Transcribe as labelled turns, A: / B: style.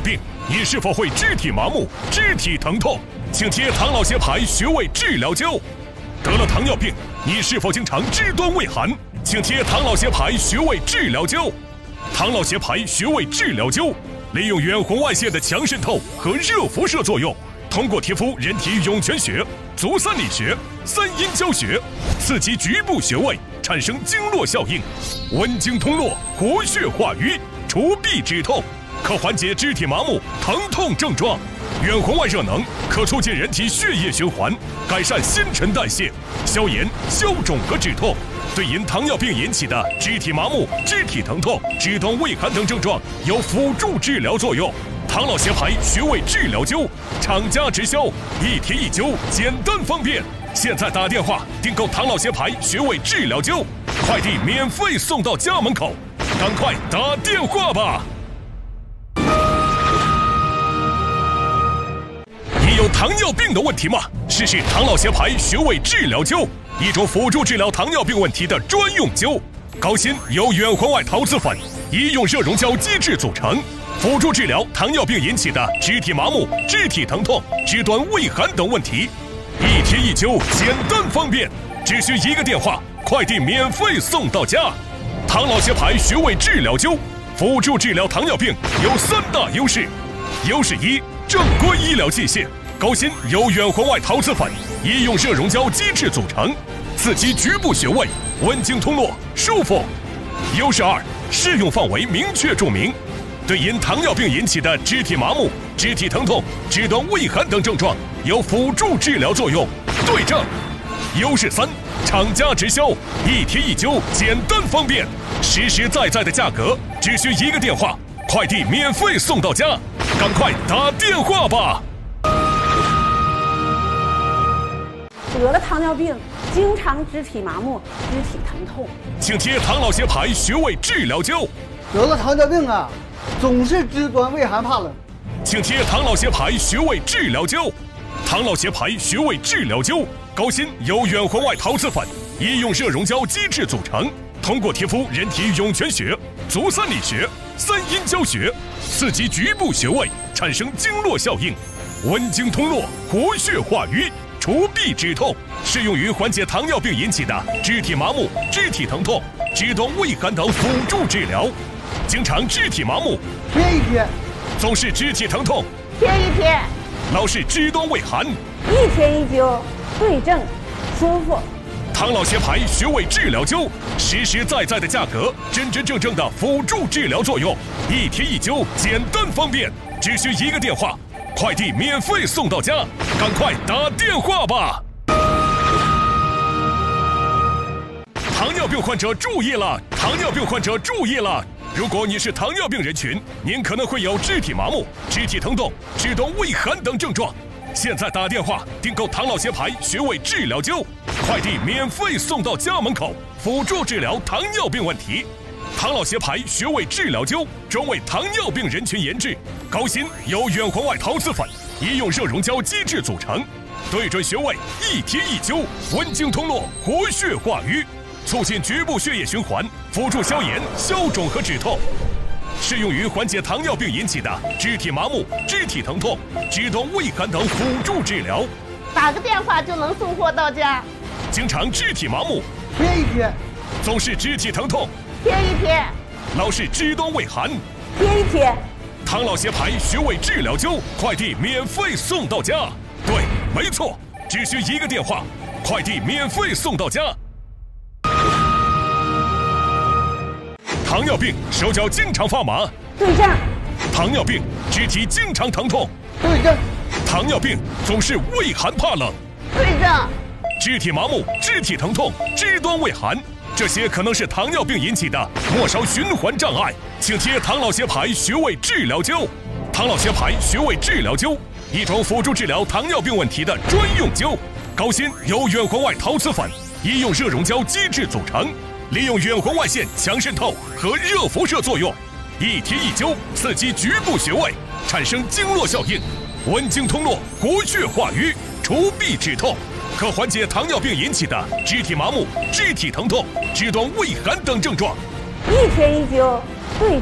A: 病，你是否会肢体麻木、肢体疼痛？请贴唐老协牌穴位治疗灸。得了糖尿病，你是否经常肢端畏寒？请贴唐老协牌穴位治疗灸。唐老协牌穴位治疗灸利用远红外线的强渗透和热辐射作用，通过贴敷人体涌泉穴、足三里穴、三阴交穴，刺激局部穴位，产生经络效应，温经通络，活血化瘀，除痹止痛，可缓解肢体麻木、疼痛症状。远红外热能可促进人体血液循环，改善新陈代谢，消炎、消肿和止痛。对因糖尿病引起的肢体麻木、肢体疼痛、肢端畏寒等症状有辅助治疗作用。唐老协牌穴位治疗灸，厂家直销，一贴一灸，简单方便。现在打电话订购唐老协牌穴位治疗灸，快递免费送到家门口，赶快打电话吧！你有糖尿病的问题吗？试试唐老协牌穴位治疗灸，一种辅助治疗糖尿病问题的专用灸。高锌由远红外陶瓷粉、医用热熔胶基质组成，辅助治疗糖尿病引起的肢体麻木、肢体疼痛、肢端畏寒等问题。一贴一灸，简单方便，只需一个电话，快递免费送到家。唐老协牌穴位治疗灸，辅助治疗糖尿病有3大优势。优势1：正规医疗器械，高锌由远红外陶瓷粉、医用热熔胶基质组成，刺激局部穴位，温经通络，舒服。优势2：适用范围明确注明，对因糖尿病引起的肢体麻木、肢体疼痛、肢端畏寒等症状有辅助治疗作用。对症。优势3：厂家直销，一贴一灸，简单方便，实实在在的价格，只需一个电话，快递免费送到家，赶快打电话吧！
B: 得了糖尿病，经常肢体麻木、肢体疼痛，
A: 请贴唐老协牌穴位治疗灸。
C: 得了糖尿病啊，总是肢端畏寒怕冷，
A: 请贴唐老协牌穴位治疗灸。唐老协牌穴位治疗灸，高锌由远红外陶瓷粉、医用热熔胶基质组成，通过贴敷人体涌泉穴、足三里穴、三阴交穴，刺激局部穴位，产生经络效应，温经通络，活血化瘀，除痹止痛，适用于缓解糖尿病引起的肢体麻木、肢体疼痛、肢端畏寒等辅助治疗。经常肢体麻木，
C: 贴一贴；
A: 总是肢体疼痛，
B: 贴一贴；
A: 老是肢端畏寒，
B: 一贴一灸，对症，舒服。
A: 唐老协牌穴位治疗灸，实实在在的价格，真真正正的辅助治疗作用，一贴一灸，简单方便，只需一个电话，快递免费送到家，赶快打电话吧！糖尿病患者注意了！糖尿病患者注意了！如果你是糖尿病人群，您可能会有肢体麻木、肢体疼痛、肢端畏寒等症状。现在打电话订购唐老协牌穴位治疗灸，快递免费送到家门口，辅助治疗糖尿病问题。唐老协牌穴位治疗灸专为糖尿病人群研制，高锌由远红外陶瓷粉、医用热熔胶基质组成，对准穴位，一贴一灸，温经通络，活血化瘀，促进局部血液循环，辅助消炎、消肿和止痛。适用于缓解糖尿病引起的肢体麻木、肢体疼痛、肢端畏寒等辅助治疗。
B: 打个电话就能送货到家。
A: 经常肢体麻木，
C: 贴一贴；
A: 总是肢体疼痛，
B: 贴一贴；
A: 老是肢端畏寒，
B: 贴一贴。
A: 唐老协牌穴位治疗灸，快递免费送到家。对，没错，只需一个电话，快递免费送到家。糖尿病手脚经常发麻，
B: 对症。
A: 糖尿病肢体经常疼痛，
C: 对症。
A: 糖尿病总是畏寒怕冷，
B: 对症。
A: 肢体麻木、肢体疼痛、肢端畏寒，这些可能是糖尿病引起的末梢循环障碍，请贴唐老协牌穴位治疗灸。唐老协牌穴位治疗灸，一种辅助治疗糖尿病问题的专用灸，高锌由远红外陶瓷粉、医用热熔胶基质组成，利用远红外线强渗透和热辐射作用，一贴一灸，刺激局部穴位，产生经络效应，温经通络，活血化瘀，除痹止痛，可缓解糖尿病引起的肢体麻木、肢体疼痛、肢端畏寒等症状。
B: 一贴一灸，